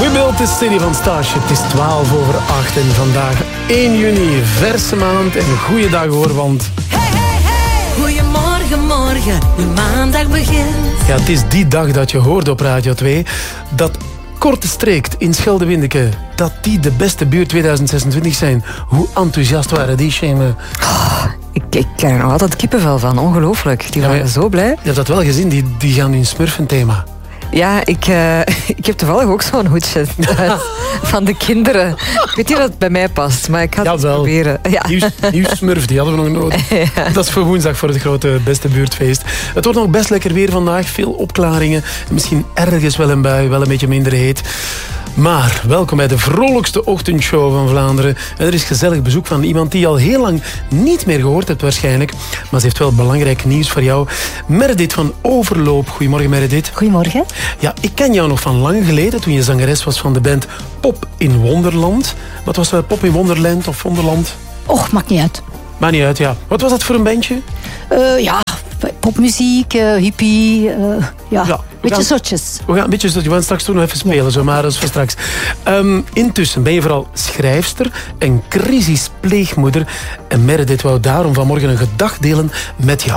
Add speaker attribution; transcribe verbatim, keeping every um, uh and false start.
Speaker 1: We built the city van Starship. Het is twaalf over acht en vandaag één juni. Verse maand en een goede dag hoor, want...
Speaker 2: Hey, hey, hey. Goedemorgen, morgen, de maandag begint.
Speaker 1: Ja, het is die dag dat je hoorde op Radio twee dat Korte Streekt in Schelde-Windeke, dat die de beste buurt tweeduizend zesentwintig zijn. Hoe enthousiast waren die, Shane?
Speaker 3: Oh, ik, ik krijg er nog altijd kippenvel van, ongelooflijk. Die
Speaker 1: Ja,
Speaker 3: waren
Speaker 1: maar-
Speaker 3: zo blij.
Speaker 1: Je hebt dat wel gezien, die, die gaan nu een smurfenthema.
Speaker 3: Ja, ik, uh, ik heb toevallig ook zo'n hoedje thuis van de kinderen. Ik weet niet of het bij mij past, maar ik ga het eens
Speaker 1: Jawel.
Speaker 3: proberen. Ja.
Speaker 1: Nieuw, nieuw smurf, die hadden we nog nodig.
Speaker 3: Ja.
Speaker 1: Dat is voor woensdag voor het grote beste buurtfeest. Het wordt nog best lekker weer vandaag. Veel opklaringen. Misschien ergens wel een bui, wel een beetje minder heet. Maar welkom bij de vrolijkste ochtendshow van Vlaanderen. En er is gezellig bezoek van iemand die je al heel lang niet meer gehoord hebt waarschijnlijk. Maar ze heeft wel belangrijk nieuws voor jou. Meredith van Overloop. Goedemorgen Meredith.
Speaker 4: Goedemorgen.
Speaker 1: Ja, ik ken jou nog van lang geleden toen je zangeres was van de band Pop in Wonderland. Wat was dat? Pop in Wonderland of Wonderland?
Speaker 4: Och, maakt niet uit.
Speaker 1: Maakt niet uit, ja. Wat was dat voor een bandje?
Speaker 4: Uh, ja, popmuziek, uh, hippie, uh, ja,
Speaker 1: Ja, we
Speaker 4: beetje
Speaker 1: gaan-
Speaker 4: zotjes.
Speaker 1: We gaan een beetje, we gaan straks toch nog even spelen, zo, maar dat is voor straks. Um, intussen ben je vooral schrijfster en crisispleegmoeder. En Meredith wou daarom vanmorgen een gedag delen met jou.